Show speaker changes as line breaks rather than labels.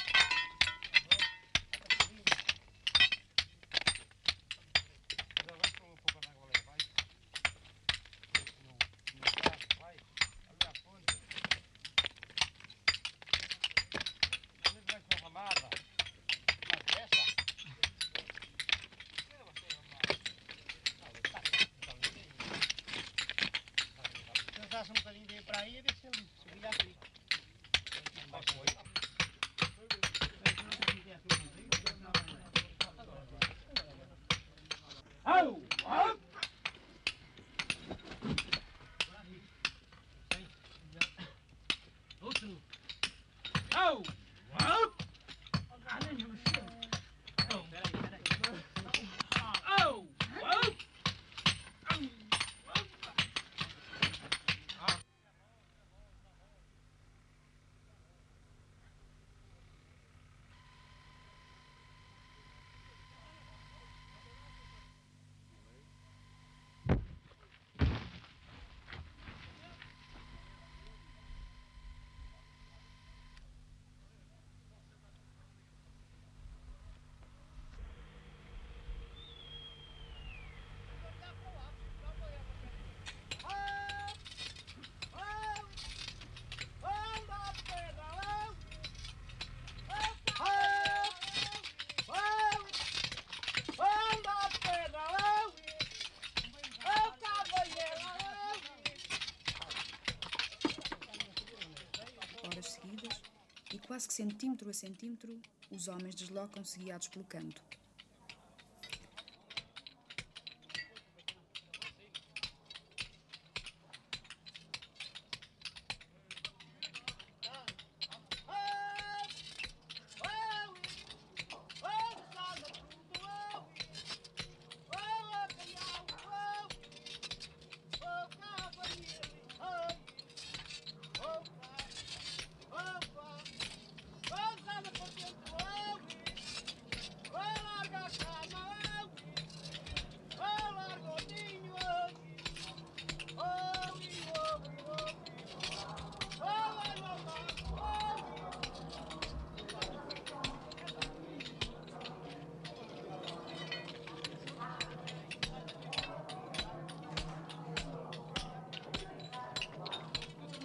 Um bocadinho de ir para aí e ver se ele subia aqui. Au! Au! Outro! Au! Au! Au! Au!
Horas seguidas, e quase que centímetro a centímetro, os homens deslocam-se guiados pelo canto.